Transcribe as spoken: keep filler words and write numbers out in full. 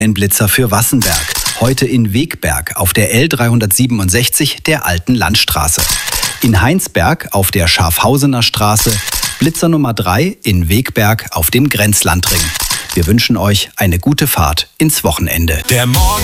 Ein Blitzer für Wassenberg. Heute in Wegberg auf der L dreihundertsiebenundsechzig der alten Landstraße. In Heinsberg auf der Schafhausener Straße. Blitzer Nummer drei in Wegberg auf dem Grenzlandring. Wir wünschen euch eine gute Fahrt ins Wochenende. Der Morgen